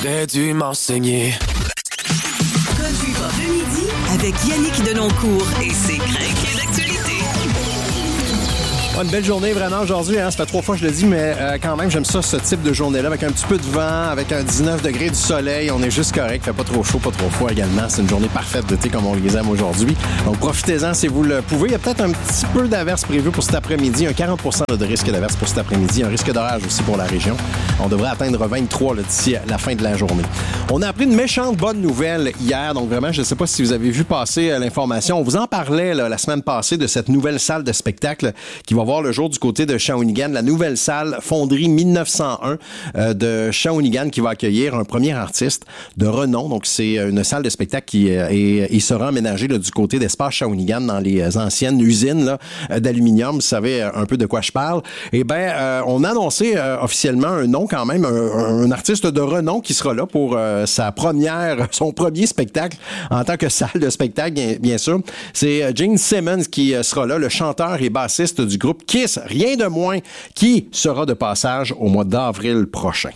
T'aurais dû m'enseigner. Country Pop le midi avec Yannick Denoncourt et ses crinqués d'actualité. Une belle journée vraiment aujourd'hui, hein? Ça fait 3 fois que je le dis, mais quand même, j'aime ça, ce type de journée-là, avec un petit peu de vent, avec un 19 degrés du soleil. On est juste correct, fait pas trop chaud, pas trop froid également. C'est une journée parfaite d'été comme on les aime aujourd'hui. Donc profitez-en si vous le pouvez. Il y a peut-être un petit peu d'averse prévu pour cet après-midi, un 40% de risque d'averse pour cet après-midi, un risque d'orage aussi pour la région. On devrait atteindre 23 là, d'ici à la fin de la journée. On a appris une méchante bonne nouvelle hier, donc vraiment, je ne sais pas si vous avez vu passer l'information. On vous en parlait là, la semaine passée de cette nouvelle salle de spectacle qui va voir le jour du côté de Shawinigan, la nouvelle salle Fonderie 1901 de Shawinigan qui va accueillir un premier artiste de renom. Donc, c'est une salle de spectacle qui sera aménagée là, du côté d'Espace Shawinigan dans les anciennes usines là, d'aluminium. Vous savez un peu de quoi je parle. Eh bien, on a annoncé officiellement un nom quand même, un artiste de renom qui sera là pour son premier spectacle en tant que salle de spectacle, bien sûr. C'est Gene Simmons qui sera là, le chanteur et bassiste du groupe Kiss, rien de moins, qui sera de passage au mois d'avril prochain.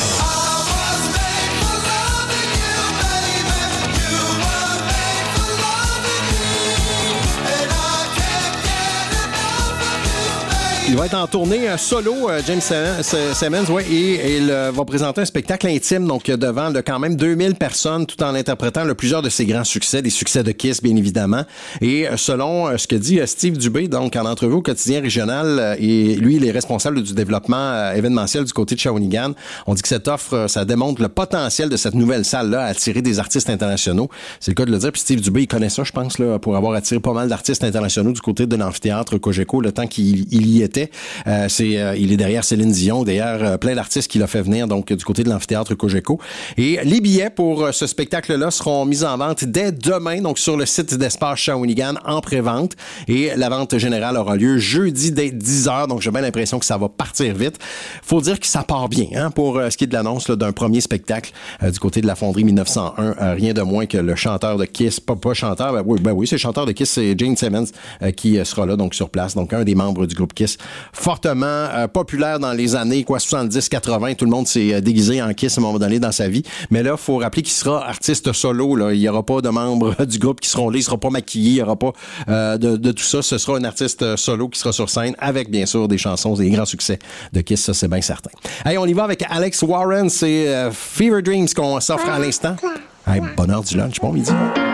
Il va être en tournée solo, James Simmons, ouais, et il va présenter un spectacle intime, donc devant quand même 2000 personnes, tout en interprétant plusieurs de ses grands succès, des succès de Kiss, bien évidemment. Et selon ce que dit Steve Dubé, donc en entrevue au quotidien régional, et lui, il est responsable du développement événementiel du côté de Shawinigan, on dit que cette offre, ça démontre le potentiel de cette nouvelle salle-là à attirer des artistes internationaux. C'est le cas de le dire, puis Steve Dubé, il connaît ça, je pense, là, pour avoir attiré pas mal d'artistes internationaux du côté de l'amphithéâtre Cogeco, le temps qu'il y était. Il est derrière Céline Dion, derrière plein d'artistes qu'il a fait venir donc du côté de l'amphithéâtre Cogeco. Et les billets pour ce spectacle-là seront mis en vente dès demain, donc sur le site d'Espace Shawinigan en pré-vente. Et la vente générale aura lieu jeudi dès 10h, donc j'ai bien l'impression que ça va partir vite. Faut dire que ça part bien, hein, pour ce qui est de l'annonce là, d'un premier spectacle du côté de la Fonderie 1901. Rien de moins que le chanteur de Kiss, pas chanteur, ben oui, c'est le chanteur de Kiss, c'est Gene Simmons qui sera là donc sur place, donc un des membres du groupe Kiss. Fortement populaire dans les années 70-80. Tout le monde s'est déguisé en Kiss à un moment donné dans sa vie. Mais là, il faut rappeler qu'il sera artiste solo. Là. Il n'y aura pas de membres du groupe qui seront là. Il ne sera pas maquillé. Il n'y aura pas de tout ça. Ce sera un artiste solo qui sera sur scène avec, bien sûr, des chansons, des grands succès de Kiss. Ça, c'est bien certain. Hey, on y va avec Alex Warren. C'est Fever Dreams qu'on s'offre à l'instant. Hey, bonne heure du lunch. Bon midi.